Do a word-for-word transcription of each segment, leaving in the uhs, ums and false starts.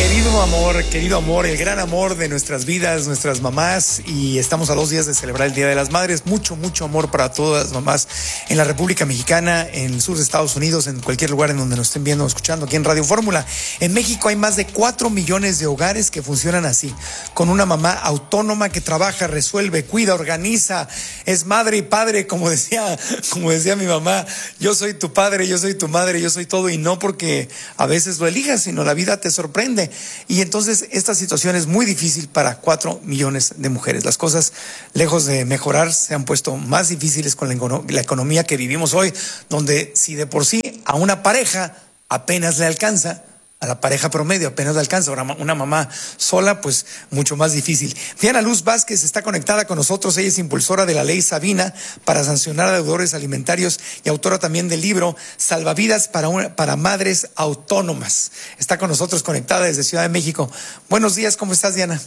Querido amor, querido amor, el gran amor de nuestras vidas, nuestras mamás, y estamos a dos días de celebrar el Día de las Madres. Mucho, mucho amor para todas las mamás en la República Mexicana, en el sur de Estados Unidos, en cualquier lugar en donde nos estén viendo o escuchando aquí en Radio Fórmula. En México hay más de cuatro millones de hogares que funcionan así, con una mamá autónoma que trabaja, resuelve, cuida, organiza, es madre y padre, como decía, como decía mi mamá, yo soy tu padre, yo soy tu madre, yo soy todo, y no porque a veces lo elijas, sino la vida te sorprende. Y entonces esta situación es muy difícil para cuatro millones de mujeres. Las cosas, lejos de mejorar, se han puesto más difíciles con la, econo- la economía que vivimos hoy, donde si de por sí a una pareja apenas le alcanza, a la pareja promedio apenas le alcanza, ahora una mamá sola, pues mucho más difícil. Diana Luz Vázquez está conectada con nosotros. Ella es impulsora de la ley Sabina para sancionar a deudores alimentarios y autora también del libro Salvavidas para, una, para Madres Autónomas. Está con nosotros conectada desde Ciudad de México. Buenos días, ¿cómo estás, Diana?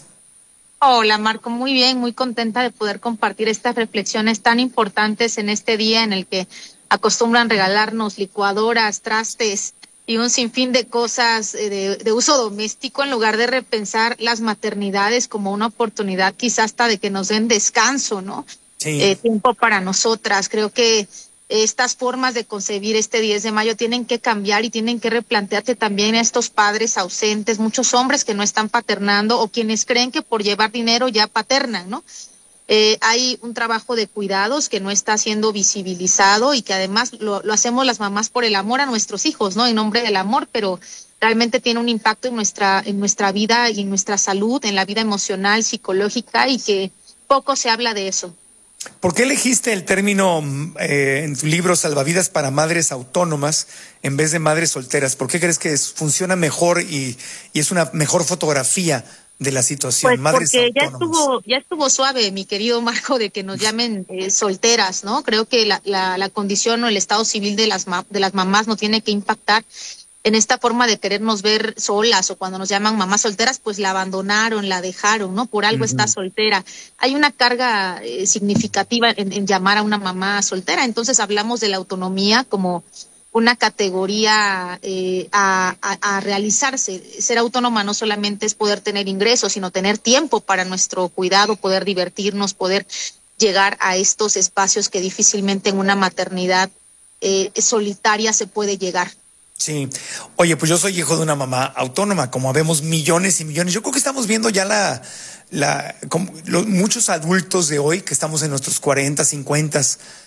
Hola, Marco, muy bien, muy contenta de poder compartir estas reflexiones tan importantes en este día en el que acostumbran regalarnos licuadoras, trastes y un sinfín de cosas de, de uso doméstico, en lugar de repensar las maternidades como una oportunidad quizás hasta de que nos den descanso, ¿no? Sí. Eh, tiempo para nosotras. Creo que estas formas de concebir este diez de mayo tienen que cambiar y tienen que replantearse también a estos padres ausentes, muchos hombres que no están paternando o quienes creen que por llevar dinero ya paternan, ¿no? Eh, hay un trabajo de cuidados que no está siendo visibilizado y que además lo, lo hacemos las mamás por el amor a nuestros hijos, ¿no? En nombre del amor, pero realmente tiene un impacto en nuestra, en nuestra vida y en nuestra salud, en la vida emocional, psicológica, y que poco se habla de eso. ¿Por qué elegiste el término eh, en tu libro Salvavidas para Madres Autónomas en vez de madres solteras? ¿Por qué crees que es, funciona mejor y, y es una mejor fotografía de la situación? Pues Madres porque ya autónomas. estuvo, ya estuvo suave, mi querido Marco, de que nos llamen eh, solteras, ¿no? Creo que la, la, la condición o el estado civil de las, ma- de las mamás no tiene que impactar en esta forma de querernos ver solas, o cuando nos llaman mamás solteras, pues la abandonaron, la dejaron, ¿no? Por algo uh-huh. está soltera. Hay una carga eh, significativa en, en llamar a una mamá soltera, entonces hablamos de la autonomía como una categoría eh, a, a, a realizarse. Ser autónoma no solamente es poder tener ingresos, sino tener tiempo para nuestro cuidado, poder divertirnos, poder llegar a estos espacios que difícilmente en una maternidad eh, solitaria se puede llegar. Sí. Oye, pues yo soy hijo de una mamá autónoma, como vemos millones y millones. Yo creo que estamos viendo ya la, la, como los, muchos adultos de hoy que estamos en nuestros cuarenta, cincuenta,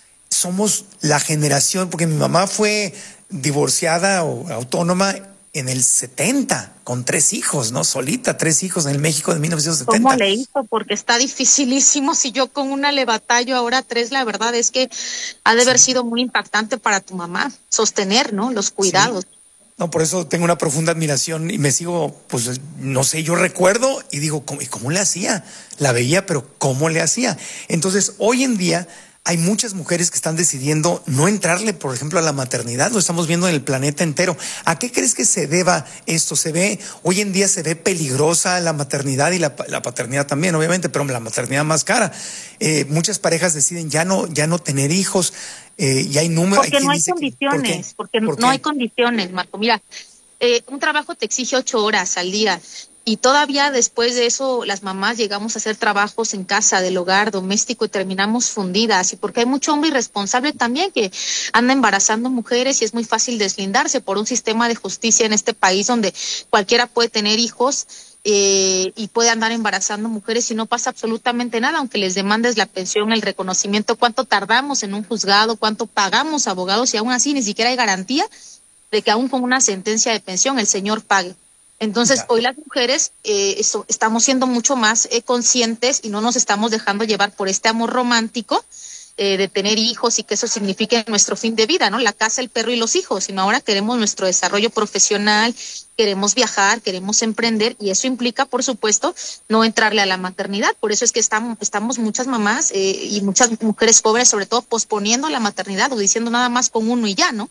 somos la generación, porque mi mamá fue divorciada o autónoma en el setenta, con tres hijos, ¿no? Solita, tres hijos en el México de mil novecientos setenta. ¿Cómo le hizo? Porque está dificilísimo. Si yo con una le batallo, ahora tres, la verdad es que ha de haber sí. sido muy impactante para tu mamá sostener, ¿no? Los cuidados. Sí. No, por eso tengo una profunda admiración y me sigo, pues, no sé, yo recuerdo y digo, ¿cómo, y cómo le hacía? La veía, pero ¿cómo le hacía? Entonces, hoy en día hay muchas mujeres que están decidiendo no entrarle, por ejemplo, a la maternidad. Lo estamos viendo en el planeta entero. ¿A qué crees que se deba esto? Se ve, hoy en día se ve peligrosa la maternidad y la, la paternidad también, obviamente, pero la maternidad más cara. Eh, muchas parejas deciden ya no, ya no tener hijos. Eh, y hay números. Porque no hay condiciones, ¿por porque ¿Por no hay condiciones, Marco. Mira, eh, un trabajo te exige ocho horas al día. Y todavía después de eso, las mamás llegamos a hacer trabajos en casa, del hogar, doméstico, y terminamos fundidas. Y porque hay mucho hombre irresponsable también que anda embarazando mujeres y es muy fácil deslindarse por un sistema de justicia en este país donde cualquiera puede tener hijos eh, y puede andar embarazando mujeres y no pasa absolutamente nada, aunque les demandes la pensión, el reconocimiento, cuánto tardamos en un juzgado, cuánto pagamos abogados, y aún así ni siquiera hay garantía de que aún con una sentencia de pensión el señor pague. Entonces, hoy las mujeres eh, eso, estamos siendo mucho más eh, conscientes y no nos estamos dejando llevar por este amor romántico eh, de tener hijos y que eso signifique nuestro fin de vida, ¿no? La casa, el perro y los hijos, sino ahora queremos nuestro desarrollo profesional, queremos viajar, queremos emprender, y eso implica, por supuesto, no entrarle a la maternidad. Por eso es que estamos, estamos muchas mamás eh, y muchas mujeres jóvenes, sobre todo, posponiendo la maternidad o diciendo nada más con uno y ya, ¿no?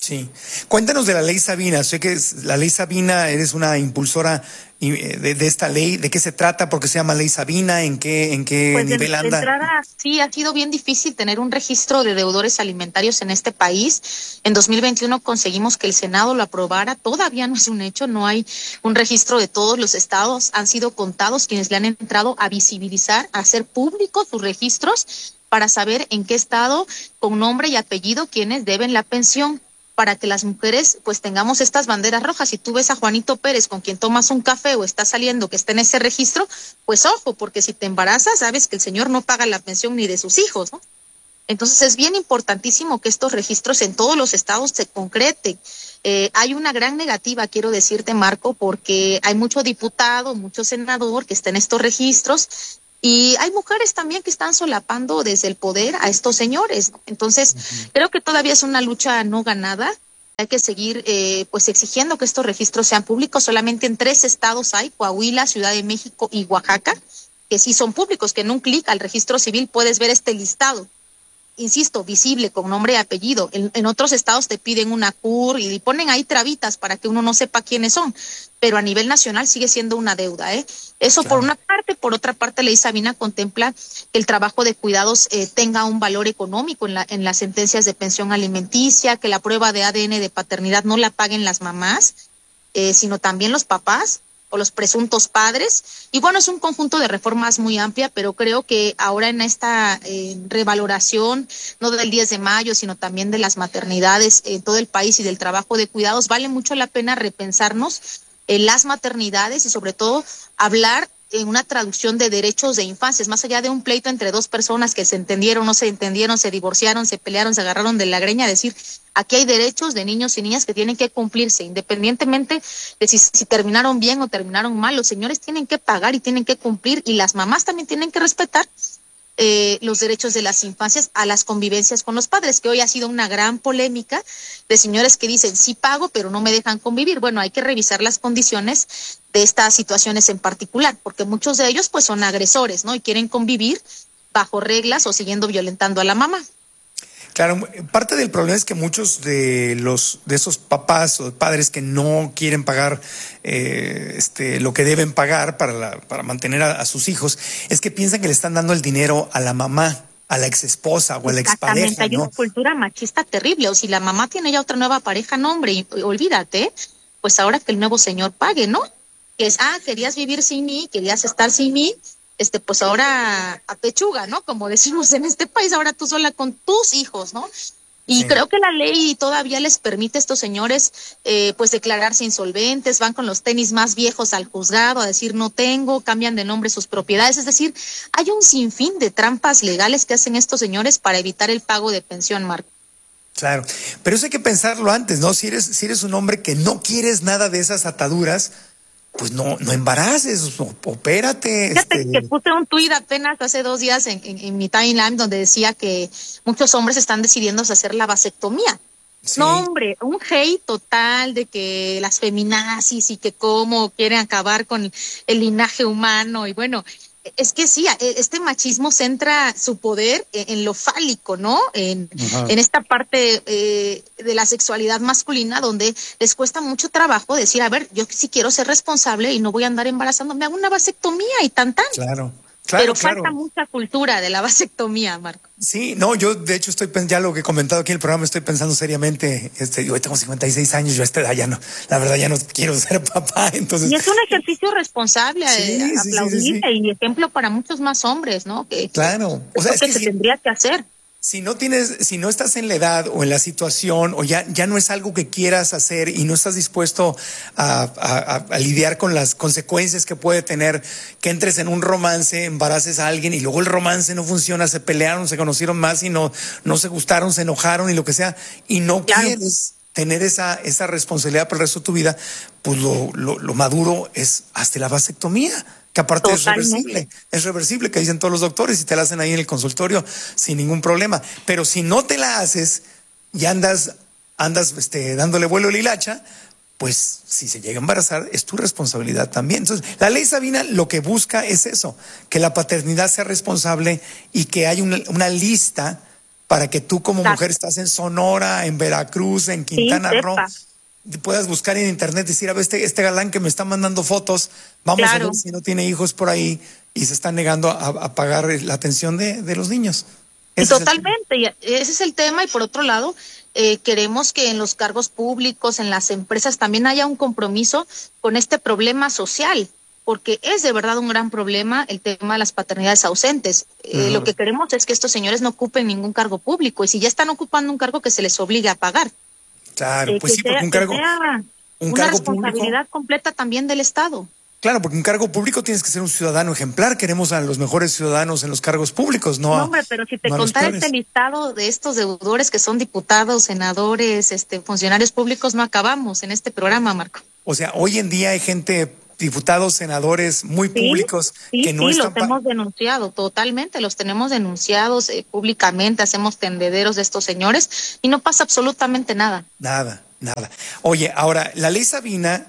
Sí. Cuéntanos de la ley Sabina. Sé que es, la ley Sabina, eres una impulsora de, de esta ley. ¿De qué se trata? ¿Por qué se llama ley Sabina? ¿En qué, en qué pues nivel de, anda? De entrada, sí, ha sido bien difícil tener un registro de deudores alimentarios en este país. En dos mil veintiuno conseguimos que el Senado lo aprobara. Todavía no es un hecho, no hay un registro de todos los estados. Han sido contados quienes le han entrado a visibilizar, a hacer públicos sus registros para saber en qué estado, con nombre y apellido, quienes deben la pensión, para que las mujeres pues tengamos estas banderas rojas. Si tú ves a Juanito Pérez con quien tomas un café o está saliendo que está en ese registro, pues ojo, porque si te embarazas sabes que el señor no paga la pensión ni de sus hijos, ¿no? Entonces es bien importantísimo que estos registros en todos los estados se concreten. Eh, hay una gran negativa, quiero decirte, Marco, porque hay mucho diputado, mucho senador que está en estos registros. Y hay mujeres también que están solapando desde el poder a estos señores, ¿no? Entonces, uh-huh. creo que todavía es una lucha no ganada. Hay que seguir eh, pues exigiendo que estos registros sean públicos. Solamente en tres estados hay, Coahuila, Ciudad de México y Oaxaca, que sí son públicos, que en un clic al registro civil puedes ver este listado. Insisto, visible, con nombre y apellido. En, en otros estados te piden una C U R y ponen ahí trabitas para que uno no sepa quiénes son, pero a nivel nacional sigue siendo una deuda, ¿eh? Eso claro. Por una parte. Por otra parte, ley Sabina contempla que el trabajo de cuidados eh, tenga un valor económico en, la, en las sentencias de pensión alimenticia, que la prueba de A D N de paternidad no la paguen las mamás, eh, sino también los papás o los presuntos padres. Y bueno, es un conjunto de reformas muy amplia, pero creo que ahora en esta eh, revaloración, no del diez de mayo, sino también de las maternidades en todo el país y del trabajo de cuidados, vale mucho la pena repensarnos en las maternidades y sobre todo hablar en una traducción de derechos de infancias, más allá de un pleito entre dos personas que se entendieron, no se entendieron, se divorciaron, se pelearon, se agarraron de la greña, decir, aquí hay derechos de niños y niñas que tienen que cumplirse, independientemente de si, si terminaron bien o terminaron mal. Los señores tienen que pagar y tienen que cumplir, y las mamás también tienen que respetar eh, los derechos de las infancias a las convivencias con los padres, que hoy ha sido una gran polémica de señores que dicen, sí pago, pero no me dejan convivir. Bueno, hay que revisar las condiciones de estas situaciones en particular, porque muchos de ellos pues son agresores, ¿no? Y quieren convivir bajo reglas o siguiendo violentando a la mamá. Claro, parte del problema es que muchos de los de esos papás o padres que no quieren pagar eh, este lo que deben pagar para la, para mantener a, a sus hijos, es que piensan que le están dando el dinero a la mamá, a la exesposa o a la expareja. Exactamente, hay ¿no? una cultura machista terrible. O si la mamá tiene ya otra nueva pareja, no, hombre, y, olvídate, pues ahora que el nuevo señor pague, ¿no? Que es, ah, querías vivir sin mí, querías estar sin mí, este, pues ahora a pechuga, ¿no? Como decimos en este país, ahora tú sola con tus hijos, ¿no? Y sí. Creo que la ley todavía les permite a estos señores, eh, pues declararse insolventes, van con los tenis más viejos al juzgado a decir no tengo, cambian de nombre sus propiedades. Es decir, hay un sinfín de trampas legales que hacen estos señores para evitar el pago de pensión, Marco. Claro, pero eso hay que pensarlo antes, ¿no? Si eres, si eres un hombre que no quieres nada de esas ataduras, pues no, no embaraces, opérate. Fíjate este... que puse un tuit apenas hace dos días en, en, en mi timeline donde decía que muchos hombres están decidiendo hacer la vasectomía. Sí. No, hombre, un hate total de que las feminazis y que cómo quieren acabar con el linaje humano. Y bueno, es que sí, este machismo centra su poder en lo fálico, ¿no? En, en esta parte eh, de la sexualidad masculina donde les cuesta mucho trabajo decir, a ver, yo sí quiero ser responsable y no voy a andar embarazando, me hago una vasectomía y tan tan. Claro. Claro, Pero claro. falta mucha cultura de la vasectomía, Marco. Sí, no, yo de hecho estoy, ya lo que he comentado aquí en el programa, estoy pensando seriamente, este, yo tengo cincuenta y seis años, yo a esta edad ya no, la verdad ya no quiero ser papá, entonces. Y es un ejercicio responsable, sí, eh, sí, aplaudible sí, sí, sí. y ejemplo para muchos más hombres, ¿no? Que, claro. O sea, es que, que se si, tendría que hacer. Si no tienes, si no estás en la edad o en la situación, o ya, ya no es algo que quieras hacer y no estás dispuesto a, a, a lidiar con las consecuencias que puede tener que entres en un romance, embaraces a alguien y luego el romance no funciona, se pelearon, se conocieron más y no, no se gustaron, se enojaron y lo que sea, y no claro. quieres tener esa, esa responsabilidad por el resto de tu vida, pues lo, lo, lo maduro es hazte la vasectomía. Que aparte Totalmente. es reversible, es reversible, que dicen todos los doctores y te la hacen ahí en el consultorio sin ningún problema. Pero si no te la haces y andas, andas este, dándole vuelo a la hilacha, pues si se llega a embarazar es tu responsabilidad también. Entonces, la ley Sabina lo que busca es eso, que la paternidad sea responsable y que haya una, una lista para que tú como mujer estás en Sonora, en Veracruz, en Quintana sí, Roo, puedas buscar en internet y decir, a ver, este, este galán que me está mandando fotos, vamos claro. a ver si no tiene hijos por ahí y se está negando a, a pagar la atención de, de los niños. Ese Totalmente, es ese es el tema. Y por otro lado, eh, queremos que en los cargos públicos, en las empresas, también haya un compromiso con este problema social, porque es de verdad un gran problema el tema de las paternidades ausentes. Eh, uh-huh. Lo que queremos es que estos señores no ocupen ningún cargo público, y si ya están ocupando un cargo, que se les obligue a pagar. Claro, eh, pues sí, sea, porque un cargo, un una cargo responsabilidad público, completa también del Estado. Claro, porque un cargo público tienes que ser un ciudadano ejemplar. Queremos a los mejores ciudadanos en los cargos públicos, no, no a, hombre, pero si te no contara este listado de estos deudores que son diputados, senadores, este, funcionarios públicos, no acabamos en este programa, Marco. O sea, hoy en día hay gente, diputados, senadores muy sí, públicos sí, que no sí, están... los hemos denunciado totalmente, los tenemos denunciados eh, públicamente, hacemos tendederos de estos señores y no pasa absolutamente nada. Nada, nada. Oye, ahora, la ley Sabina...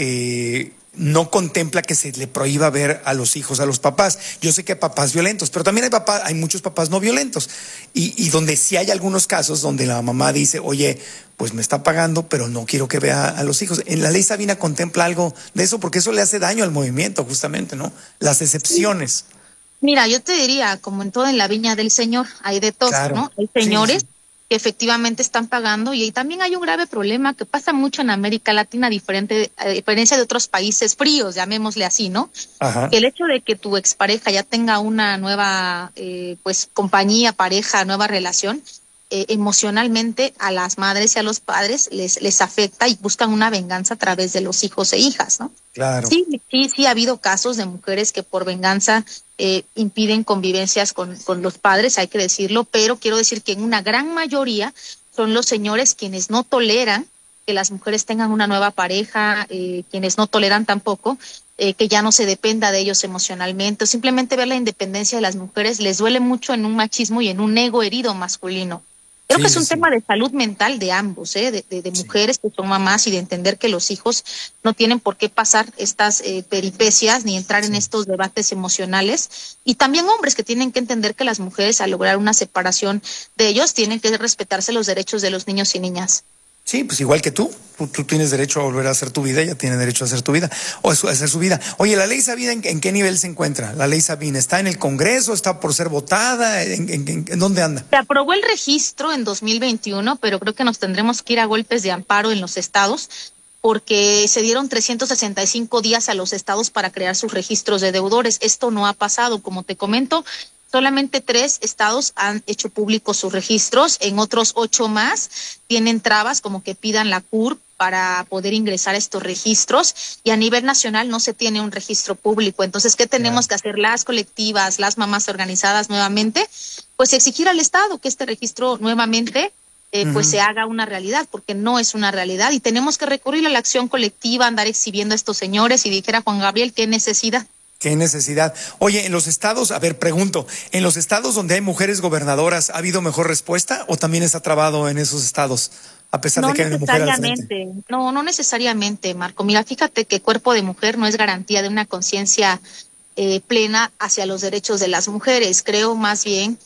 Eh, no contempla que se le prohíba ver a los hijos, a los papás. Yo sé que hay papás violentos, pero también hay papás, hay muchos papás no violentos. Y, y donde sí hay algunos casos donde la mamá dice, oye, pues me está pagando, pero no quiero que vea a los hijos. En la ley Sabina contempla algo de eso, porque eso le hace daño al movimiento, justamente, ¿no? Las excepciones. Mira, yo te diría, como en todo en la viña del Señor, hay de todo, claro. ¿no? Hay señores... Sí, sí. que efectivamente están pagando, y ahí también hay un grave problema que pasa mucho en América Latina, diferente, a diferencia de otros países fríos, llamémosle así, ¿no? Ajá. Que el hecho de que tu expareja ya tenga una nueva eh, pues compañía, pareja, nueva relación, eh, emocionalmente a las madres y a los padres les, les afecta y buscan una venganza a través de los hijos e hijas, ¿no? Claro. Sí, sí, sí ha habido casos de mujeres que por venganza eh, impiden convivencias con, con los padres, hay que decirlo, pero quiero decir que en una gran mayoría son los señores quienes no toleran que las mujeres tengan una nueva pareja, eh, quienes no toleran tampoco eh, que ya no se dependa de ellos emocionalmente, o simplemente ver la independencia de las mujeres les duele mucho en un machismo y en un ego herido masculino. Creo sí, que es un sí. tema de salud mental de ambos, ¿eh? de, de, de mujeres sí. que son mamás, y de entender que los hijos no tienen por qué pasar estas eh, peripecias ni entrar sí. en estos debates emocionales. Y también hombres que tienen que entender que las mujeres, al lograr una separación de ellos, tienen que respetarse los derechos de los niños y niñas. Sí, pues igual que tú. tú, tú tienes derecho a volver a hacer tu vida, ella tiene derecho a hacer tu vida, o a hacer su vida. Oye, ¿la ley Sabina en, en qué nivel se encuentra? ¿La ley Sabina está en el Congreso, está por ser votada? ¿En, en, en, en dónde anda? Se aprobó el registro en dos mil veintiuno, pero creo que nos tendremos que ir a golpes de amparo en los estados, porque se dieron trescientos sesenta y cinco días a los estados para crear sus registros de deudores. Esto no ha pasado, como te comento. Solamente tres estados han hecho públicos sus registros, en otros ocho más tienen trabas como que pidan la C U R para poder ingresar a estos registros, y a nivel nacional no se tiene un registro público. Entonces, ¿qué tenemos que hacer las colectivas, las mamás organizadas nuevamente? Pues exigir al Estado que este registro nuevamente eh, uh-huh. pues se haga una realidad, porque no es una realidad, y tenemos que recurrir a la acción colectiva, andar exhibiendo a estos señores, y dijera Juan Gabriel, ¿qué necesidad? Qué necesidad. Oye, en los estados, a ver, pregunto, ¿en los estados donde hay mujeres gobernadoras ha habido mejor respuesta o también está trabado en esos estados, a pesar no de que hay una mujer al frente? necesariamente, no, no necesariamente, Marco. Mira, fíjate que cuerpo de mujer no es garantía de una conciencia eh, plena hacia los derechos de las mujeres. Creo más bien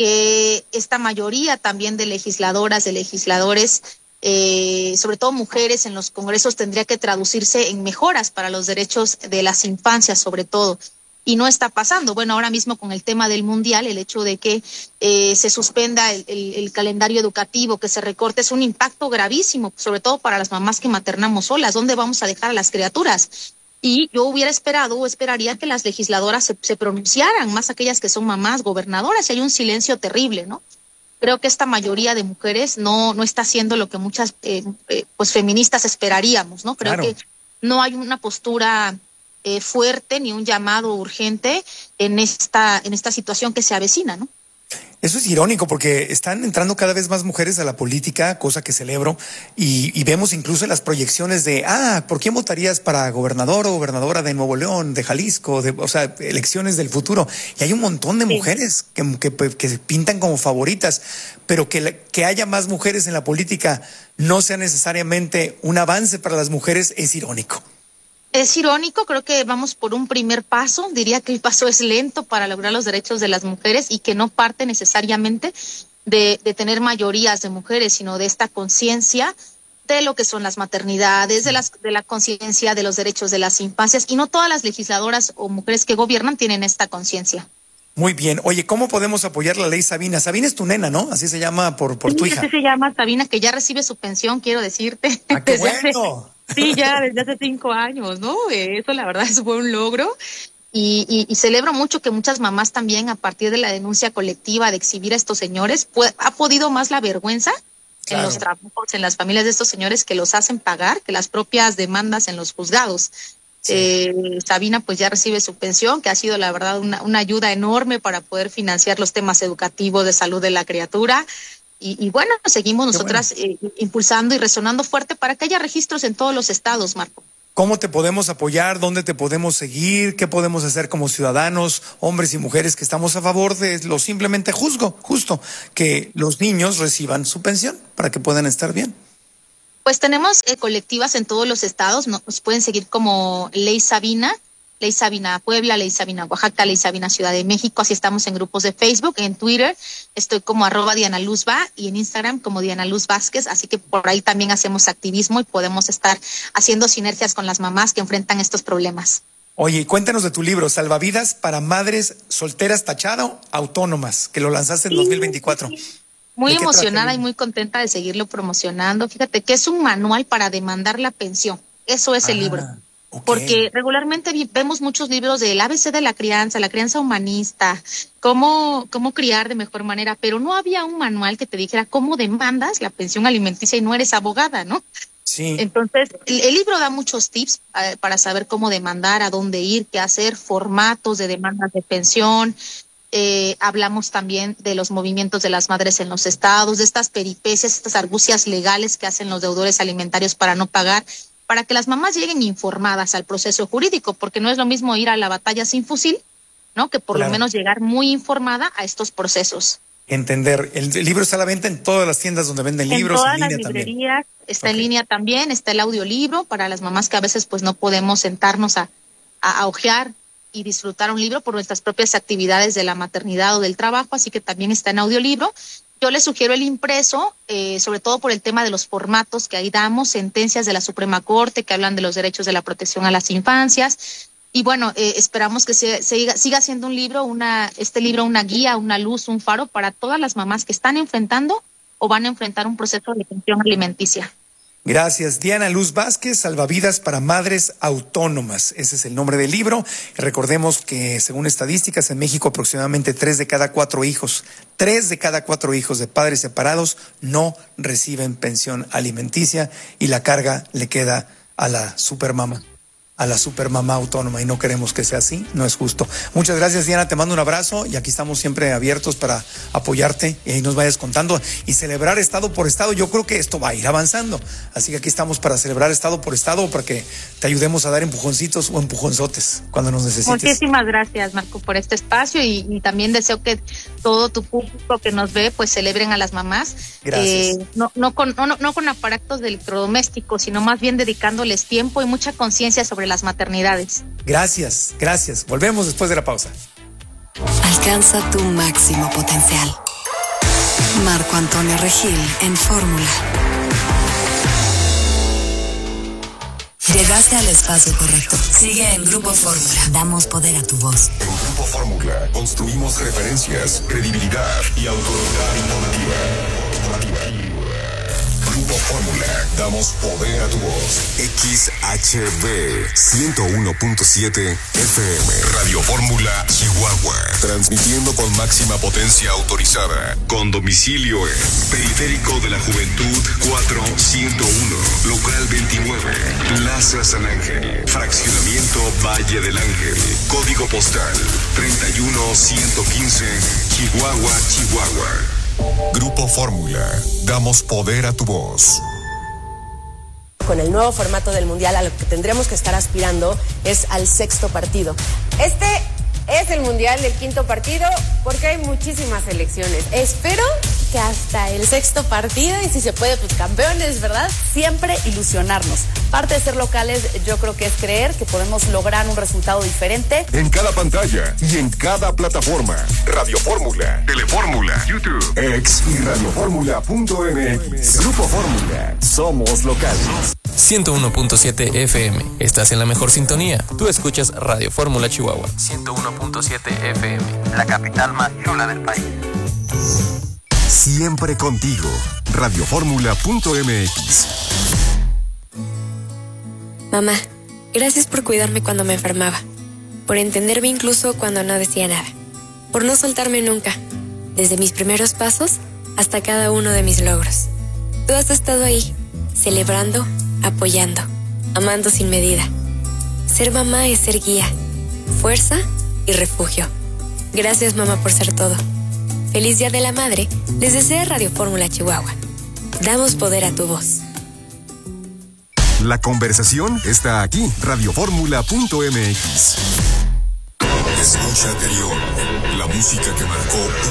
que esta mayoría también de legisladoras, de legisladores, Eh, sobre todo mujeres en los congresos, tendría que traducirse en mejoras para los derechos de las infancias, sobre todo, y no está pasando. Bueno, ahora mismo con el tema del mundial, el hecho de que eh, se suspenda el, el, el calendario educativo, que se recorte, es un impacto gravísimo, sobre todo para las mamás que maternamos solas. ¿Dónde vamos a dejar a las criaturas? Y yo hubiera esperado o esperaría que las legisladoras se, se pronunciaran, más aquellas que son mamás gobernadoras, y hay un silencio terrible, ¿no? Creo que esta mayoría de mujeres no no está haciendo lo que muchas eh, eh, pues feministas esperaríamos, ¿no? Creo claro. que no hay una postura eh, fuerte ni un llamado urgente en esta en esta situación que se avecina, ¿no? Eso es irónico porque están entrando cada vez más mujeres a la política, cosa que celebro, y, y vemos incluso en las proyecciones de, ah, ¿por quién votarías para gobernador o gobernadora de Nuevo León, de Jalisco, de, o sea, elecciones del futuro? Y hay un montón de sí. mujeres que, que, que se pintan como favoritas, pero que, que haya más mujeres en la política no sea necesariamente un avance para las mujeres es irónico. Es irónico, creo que vamos por un primer paso, diría que el paso es lento para lograr los derechos de las mujeres y que no parte necesariamente de, de tener mayorías de mujeres, sino de esta conciencia de lo que son las maternidades, de, las, de la conciencia de los derechos de las infancias, y no todas las legisladoras o mujeres que gobiernan tienen esta conciencia. Muy bien. Oye, ¿cómo podemos apoyar la ley Sabina? Sabina es tu nena, ¿no? Así se llama por, por sí, tu hija. Así se llama Sabina, que ya recibe su pensión, quiero decirte. ¡Ah, qué bueno! Hace, sí, ya desde hace cinco años, ¿no? Eso la verdad es fue un logro. Y, y, y celebro mucho que muchas mamás también, a partir de la denuncia colectiva de exhibir a estos señores, pues, ha podido más la vergüenza claro. en los trabajos, en las familias de estos señores, que los hacen pagar, que las propias demandas en los juzgados. Sí. Eh, Sabina pues ya recibe su pensión, que ha sido la verdad una, una ayuda enorme para poder financiar los temas educativos de salud de la criatura. Y, y bueno, seguimos nosotras bueno. eh, impulsando y resonando fuerte para que haya registros en todos los estados, Marco. ¿Cómo te podemos apoyar? ¿Dónde te podemos seguir? ¿Qué podemos hacer como ciudadanos, hombres y mujeres que estamos a favor de lo simplemente justo, justo que los niños reciban su pensión para que puedan estar bien? Pues tenemos eh, colectivas en todos los estados, nos pueden seguir como Ley Sabina, Ley Sabina Puebla, Ley Sabina Oaxaca, Ley Sabina Ciudad de México, así estamos en grupos de Facebook, en Twitter, estoy como arroba Diana Luz Va y en Instagram como Diana Luz Vázquez, así que por ahí también hacemos activismo y podemos estar haciendo sinergias con las mamás que enfrentan estos problemas. Oye, cuéntanos de tu libro, Salvavidas para Madres Solteras Tachado, Autónomas, que lo lanzaste en sí, dos mil veinticuatro. Sí. Muy emocionada y muy contenta de seguirlo promocionando. Fíjate que es un manual para demandar la pensión. Eso es ah, el libro. Okay. Porque regularmente vemos muchos libros del A B C de la crianza, la crianza humanista, cómo, cómo criar de mejor manera, pero no había un manual que te dijera cómo demandas la pensión alimenticia y no eres abogada, ¿no? Sí. Entonces, el, el libro da muchos tips eh, para saber cómo demandar, a dónde ir, qué hacer, formatos de demandas de pensión. Eh, hablamos también de los movimientos de las madres en los estados, de estas peripecias, estas argucias legales que hacen los deudores alimentarios para no pagar, para que las mamás lleguen informadas al proceso jurídico, porque no es lo mismo ir a la batalla sin fusil, ¿no? Que por claro. lo menos llegar muy informada a estos procesos. Entender. El, el libro está a la venta en todas las tiendas donde venden en libros. Todas en línea las librerías, también. Está okay. en línea también, está el audiolibro para las mamás que a veces pues no podemos sentarnos a, a, a hojear y disfrutar un libro por nuestras propias actividades de la maternidad o del trabajo, así que también está en audiolibro. Yo les sugiero el impreso, eh, sobre todo por el tema de los formatos que ahí damos, sentencias de la Suprema Corte que hablan de los derechos de la protección a las infancias. Y bueno, eh, esperamos que se, se, siga siendo un libro, una, este libro una guía, una luz, un faro para todas las mamás que están enfrentando o van a enfrentar un proceso de pensión alimenticia. Gracias. Diana Luz Vázquez, Salvavidas para Madres Autónomas. Ese es el nombre del libro. Recordemos que según estadísticas en México aproximadamente tres de cada cuatro hijos, tres de cada cuatro hijos de padres separados no reciben pensión alimenticia y la carga le queda a la supermama, a la supermamá autónoma y no queremos que sea así, no es justo. Muchas gracias, Diana, te mando un abrazo y aquí estamos siempre abiertos para apoyarte y ahí nos vayas contando y celebrar estado por estado. Yo creo que esto va a ir avanzando, así que aquí estamos para celebrar estado por estado para que te ayudemos a dar empujoncitos o empujonzotes cuando nos necesites. Muchísimas gracias, Marco, por este espacio y, y también deseo que todo tu público que nos ve pues celebren a las mamás. Gracias. Eh, no, no, con, no, no con aparatos de electrodomésticos, sino más bien dedicándoles tiempo y mucha conciencia sobre las maternidades. Gracias, gracias. Volvemos después de la pausa. Alcanza tu máximo potencial. Marco Antonio Regil en Fórmula. Llegaste al espacio correcto. Sigue en Grupo Fórmula. Damos poder a tu voz. En Grupo Fórmula construimos referencias, credibilidad y autoridad informativa. Grupo Fórmula, damos poder a tu voz. X H B ciento uno punto siete F M. Radio Fórmula Chihuahua. Transmitiendo con máxima potencia autorizada. Con domicilio en Periférico de la Juventud cuatro ciento uno. Local veintinueve. Plaza San Ángel. Fraccionamiento Valle del Ángel. Código postal treinta y uno ciento quince. Chihuahua, Chihuahua. Grupo Fórmula, damos poder a tu voz. Con el nuevo formato del Mundial, a lo que tendremos que estar aspirando es al sexto partido. Este es el Mundial del quinto partido porque hay muchísimas selecciones. Espero que hasta el sexto partido y si se puede, pues campeones, ¿verdad? Siempre ilusionarnos. Parte de ser locales, yo creo que es creer que podemos lograr un resultado diferente. En cada pantalla y en cada plataforma. Radio Fórmula, Telefórmula, YouTube, X y radioformula punto m x. Grupo Fórmula. Somos locales. ciento uno punto siete F M. Estás en la mejor sintonía. Tú escuchas Radio Fórmula Chihuahua. ciento uno punto siete F M. La capital más chula del país. Siempre contigo. radioformula punto m x. Mamá, gracias por cuidarme cuando me enfermaba, por entenderme incluso cuando no decía nada, por no soltarme nunca, desde mis primeros pasos hasta cada uno de mis logros. Tú has estado ahí, celebrando, apoyando, amando sin medida. Ser mamá es ser guía, fuerza y refugio. Gracias, mamá, por ser todo. Feliz Día de la Madre, les desea Radio Fórmula Chihuahua. Damos poder a tu voz. La conversación está aquí. radioformula punto m x. Escucha anterior. La música que marcó